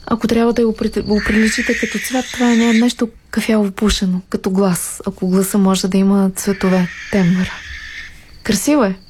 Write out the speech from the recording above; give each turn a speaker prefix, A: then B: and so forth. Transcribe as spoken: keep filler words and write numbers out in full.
A: Ако трябва да го оприличите като цвят, това е нещо кафяво пушено, като глас. Ако гласа може да има цветове, тембър. Красиво е.